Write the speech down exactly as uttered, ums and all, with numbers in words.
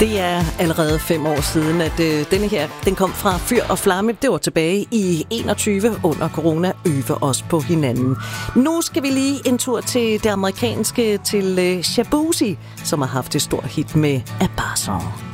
Det er allerede fem år siden, at øh, denne her den kom fra Fyr og Flamme. Det var tilbage i enogtyve under corona. Øve os på hinanden. Nu skal vi lige en tur til det amerikanske, til øh, Shaboozey, som har haft et stort hit med A Bar Song.